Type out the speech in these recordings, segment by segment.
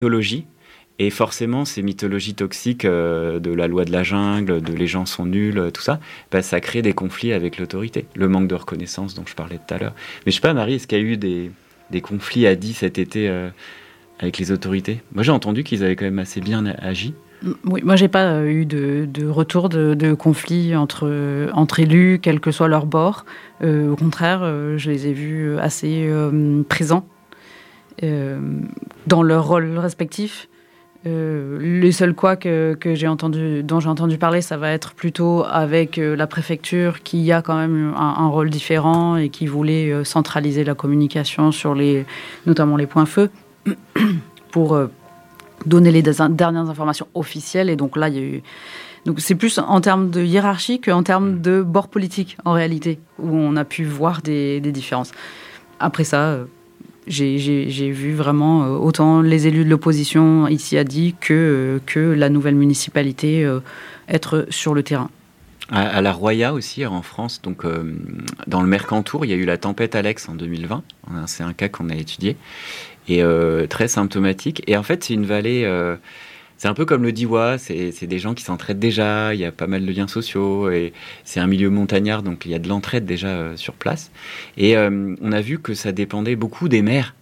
mythologie. Et forcément, ces mythologies toxiques de la loi de la jungle, de les gens sont nuls, tout ça, ça crée des conflits avec l'autorité. Le manque de reconnaissance dont je parlais tout à l'heure. Mais je sais pas, Marie, est-ce qu'il y a eu des conflits à Die cet été avec les autorités ? Moi, j'ai entendu qu'ils avaient quand même assez bien agi. Oui, moi, j'ai pas eu de retour de conflits entre élus, quel que soit leur bord. Au contraire, je les ai vus assez présents dans leur rôle respectif. Les seuls couacs dont j'ai entendu parler, ça va être plutôt avec la préfecture qui a quand même un rôle différent et qui voulait centraliser la communication sur notamment les points feu pour donner les dernières informations officielles. Et donc là, il y a eu... Donc c'est plus en termes de hiérarchie qu'en termes de bord politique, en réalité, où on a pu voir des différences. Après ça... J'ai vu vraiment autant les élus de l'opposition ici à Die que la nouvelle municipalité être sur le terrain. À la Roya aussi, en France, donc dans le Mercantour, il y a eu la tempête Alex en 2020. C'est un cas qu'on a étudié et très symptomatique. Et en fait, c'est une vallée... c'est un peu comme le Diois, c'est des gens qui s'entraident déjà, il y a pas mal de liens sociaux, et c'est un milieu montagnard, donc il y a de l'entraide déjà sur place. Et on a vu que ça dépendait beaucoup des maires.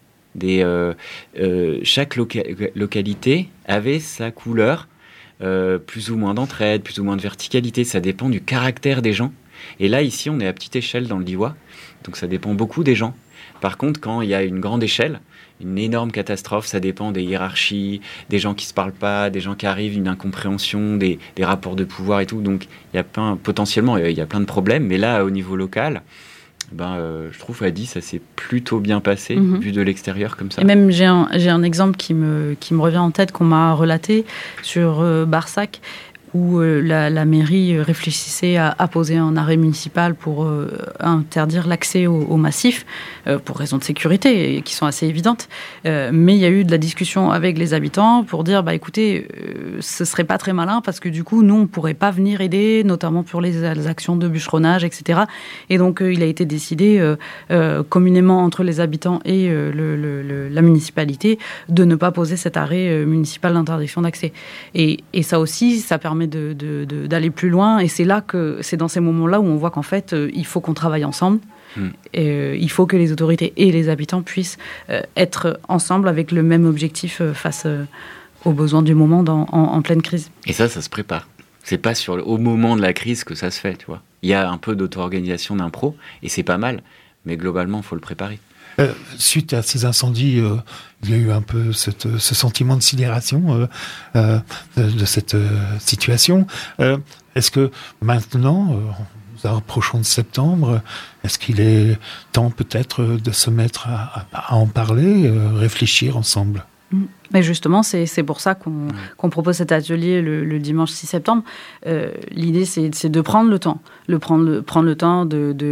Chaque localité avait sa couleur, plus ou moins d'entraide, plus ou moins de verticalité, ça dépend du caractère des gens. Et là, ici, on est à petite échelle dans le Diois, donc ça dépend beaucoup des gens. Par contre, quand il y a une grande échelle, une énorme catastrophe, ça dépend des hiérarchies, des gens qui se parlent pas, des gens qui arrivent, une incompréhension, des rapports de pouvoir et tout. Donc, potentiellement, il y a plein de problèmes. Mais là, au niveau local, je trouve à Die, ça s'est plutôt bien passé, vu de l'extérieur comme ça. Et même, j'ai un exemple qui me revient en tête, qu'on m'a relaté sur Barsac, où la mairie réfléchissait à poser un arrêt municipal pour interdire l'accès au massif, pour raisons de sécurité, qui sont assez évidentes. Mais il y a eu de la discussion avec les habitants pour dire, écoutez, ce serait pas très malin, parce que du coup, nous, on pourrait pas venir aider, notamment pour les actions de bûcheronnage, etc. Et donc, il a été décidé, communément entre les habitants et la municipalité, de ne pas poser cet arrêt municipal d'interdiction d'accès. Et ça aussi, ça permet d'aller plus loin, et c'est dans ces moments-là où on voit qu'en fait il faut qu'on travaille ensemble. Il faut que les autorités et les habitants puissent être ensemble avec le même objectif face aux besoins du moment en pleine crise. Et ça se prépare. C'est pas au moment de la crise que ça se fait, tu vois. Il y a un peu d'auto-organisation d'impro et c'est pas mal, mais globalement il faut le préparer. Suite à ces incendies, il y a eu un peu ce sentiment de sidération de cette situation. Est-ce que maintenant, nous approchons de septembre, est-ce qu'il est temps peut-être de se mettre à en parler, réfléchir ensemble ? Mais justement, c'est pour ça qu'on propose cet atelier le dimanche 6 septembre. L'idée, c'est de prendre le temps. Prendre le temps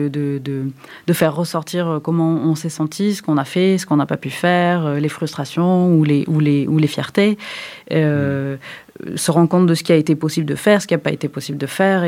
de faire ressortir comment on s'est senti, ce qu'on a fait, ce qu'on n'a pas pu faire, les frustrations ou les fiertés. Se rendre compte de ce qui a été possible de faire, ce qui n'a pas été possible de faire,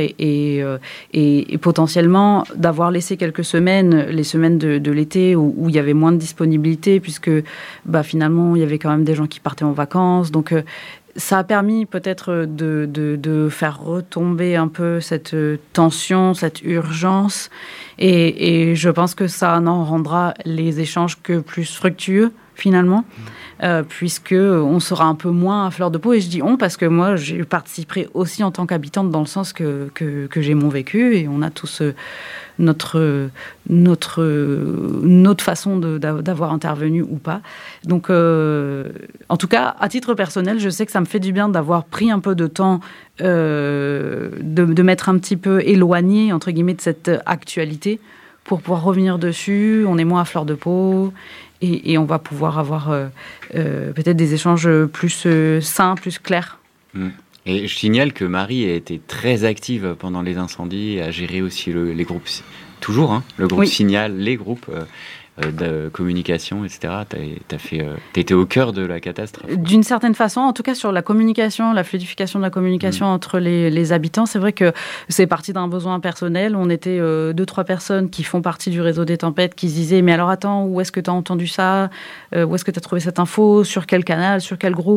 et potentiellement d'avoir laissé quelques semaines, les semaines de l'été où il y avait moins de disponibilité, puisque finalement il y avait quand même des gens qui partaient en vacances. Donc ça a permis peut-être de faire retomber un peu cette tension, cette urgence, et je pense que ça en rendra les échanges que plus fructueux finalement. Puisque on sera un peu moins à fleur de peau, et je dis on parce que moi j'ai participé aussi en tant qu'habitante, dans le sens que j'ai mon vécu, et on a tous notre façon d'avoir intervenu ou pas. Donc en tout cas, à titre personnel, je sais que ça me fait du bien d'avoir pris un peu de temps, de m'être un petit peu éloignée entre guillemets de cette actualité pour pouvoir revenir dessus. On est moins à fleur de peau. Et on va pouvoir avoir peut-être des échanges plus sains, plus clairs. Et je signale que Marie a été très active pendant les incendies, a géré aussi les groupes, toujours, le groupe Signal, les groupes. de communication, etc. T'as été au cœur de la catastrophe. D'une certaine façon, en tout cas sur la communication, la fluidification de la communication entre les habitants, c'est vrai que c'est parti d'un besoin personnel. On était 2-3 personnes qui font partie du réseau des tempêtes qui se disaient « Mais alors attends, où est-ce que tu as entendu ça ? Où est-ce que tu as trouvé cette info ? Sur quel canal ? Sur quel groupe ?